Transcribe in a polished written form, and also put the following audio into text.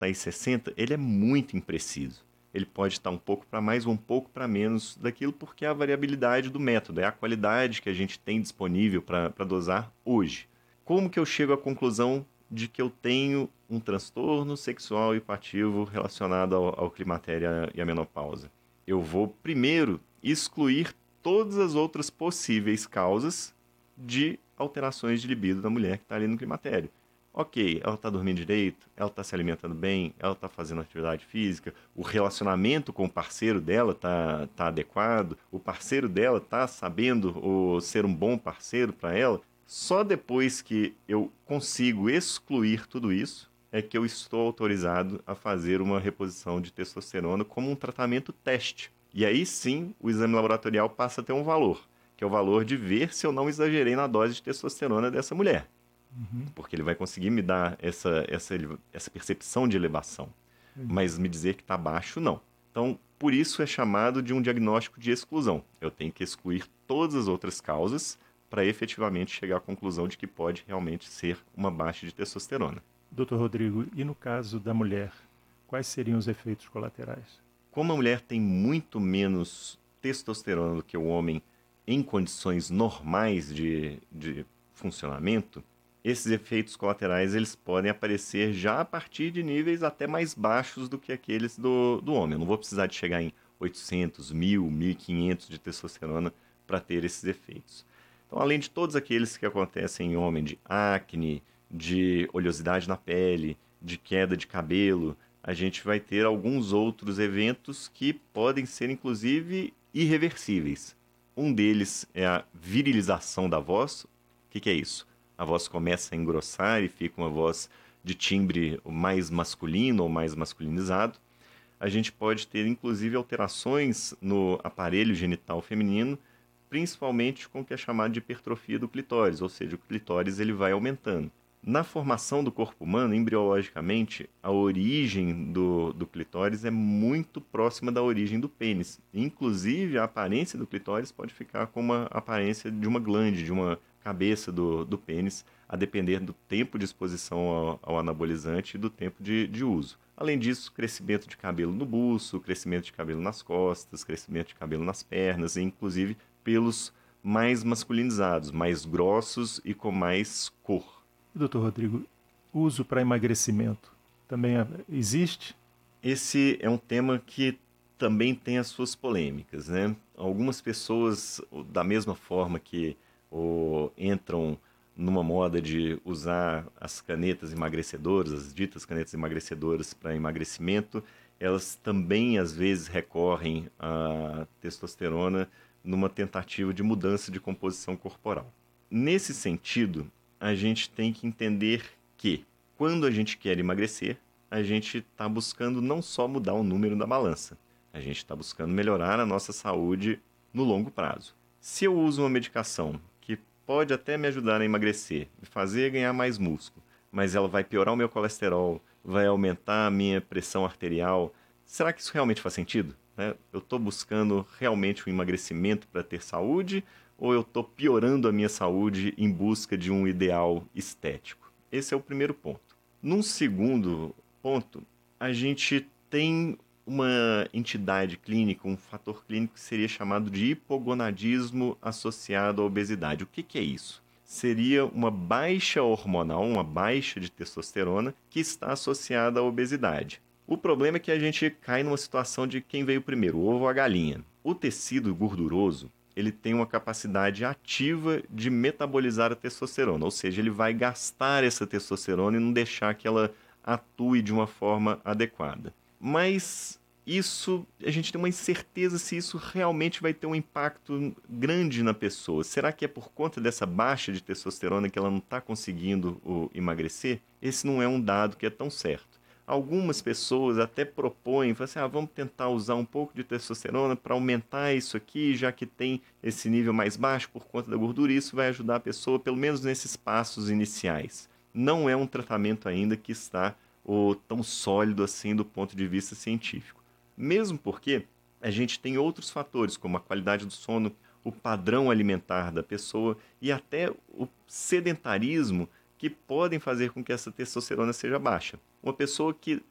está em 60, ele é muito impreciso. Ele pode estar um pouco para mais ou um pouco para menos daquilo, porque é a variabilidade do método, é a qualidade que a gente tem disponível para dosar hoje. Como que eu chego à conclusão de que eu tenho um transtorno sexual hipoativo relacionado ao climatério e à menopausa? Eu vou primeiro excluir todas as outras possíveis causas de alterações de libido da mulher que está ali no climatério. Ok, ela está dormindo direito, ela está se alimentando bem, ela está fazendo atividade física, o relacionamento com o parceiro dela tá adequado, o parceiro dela está sabendo ser um bom parceiro para ela. Só depois que eu consigo excluir tudo isso é que eu estou autorizado a fazer uma reposição de testosterona como um tratamento teste. E aí sim o exame laboratorial passa a ter um valor, que é o valor de ver se eu não exagerei na dose de testosterona dessa mulher. Porque ele vai conseguir me dar essa percepção de elevação, mas me dizer que está baixo, não. Então, por isso é chamado de um diagnóstico de exclusão. Eu tenho que excluir todas as outras causas para efetivamente chegar à conclusão de que pode realmente ser uma baixa de testosterona. Doutor Rodrigo, e no caso da mulher, quais seriam os efeitos colaterais? Como a mulher tem muito menos testosterona do que o homem em condições normais de funcionamento, esses efeitos colaterais eles podem aparecer já a partir de níveis até mais baixos do que aqueles do homem. Eu não vou precisar de chegar em 800, 1000, 1500 de testosterona para ter esses efeitos. Então, além de todos aqueles que acontecem em homem, de acne, de oleosidade na pele, de queda de cabelo, a gente vai ter alguns outros eventos que podem ser, inclusive, irreversíveis. Um deles é a virilização da voz. O que é isso? A voz começa a engrossar e fica uma voz de timbre mais masculino ou mais masculinizado. A gente pode ter, inclusive, alterações no aparelho genital feminino, principalmente com o que é chamado de hipertrofia do clitóris, ou seja, o clitóris ele vai aumentando. Na formação do corpo humano, embriologicamente, a origem do clitóris é muito próxima da origem do pênis. Inclusive, a aparência do clitóris pode ficar com uma aparência de uma glande, de uma cabeça do pênis, a depender do tempo de exposição ao anabolizante e do tempo de uso. Além disso, crescimento de cabelo no buço, crescimento de cabelo nas costas, crescimento de cabelo nas pernas e, inclusive, pelos mais masculinizados, mais grossos e com mais cor. Doutor Rodrigo, uso para emagrecimento também existe? Esse é um tema que também tem as suas polêmicas, né? Algumas pessoas, da mesma forma que entram numa moda de usar as canetas emagrecedoras, as ditas canetas emagrecedoras para emagrecimento, elas também às vezes recorrem à testosterona numa tentativa de mudança de composição corporal. Nesse sentido, a gente tem que entender que quando a gente quer emagrecer, a gente está buscando não só mudar o número da balança, a gente está buscando melhorar a nossa saúde no longo prazo. Se eu uso uma medicação que pode até me ajudar a emagrecer, me fazer ganhar mais músculo, mas ela vai piorar o meu colesterol, vai aumentar a minha pressão arterial, será que isso realmente faz sentido? Eu estou buscando realmente um emagrecimento para ter saúde ou eu estou piorando a minha saúde em busca de um ideal estético? Esse é o primeiro ponto. Num segundo ponto, a gente tem uma entidade clínica, um fator clínico que seria chamado de hipogonadismo associado à obesidade. O que é isso? Seria uma baixa hormonal, uma baixa de testosterona que está associada à obesidade. O problema é que a gente cai numa situação de quem veio primeiro, o ovo ou a galinha. O tecido gorduroso, ele tem uma capacidade ativa de metabolizar a testosterona, ou seja, ele vai gastar essa testosterona e não deixar que ela atue de uma forma adequada. Mas isso, a gente tem uma incerteza se isso realmente vai ter um impacto grande na pessoa. Será que é por conta dessa baixa de testosterona que ela não está conseguindo emagrecer? Esse não é um dado que é tão certo. Algumas pessoas até propõem, falam assim, vamos tentar usar um pouco de testosterona para aumentar isso aqui, já que tem esse nível mais baixo por conta da gordura, e isso vai ajudar a pessoa, pelo menos nesses passos iniciais. Não é um tratamento ainda que está tão sólido assim do ponto de vista científico. Mesmo porque a gente tem outros fatores, como a qualidade do sono, o padrão alimentar da pessoa e até o sedentarismo, que podem fazer com que essa testosterona seja baixa. Uma pessoa que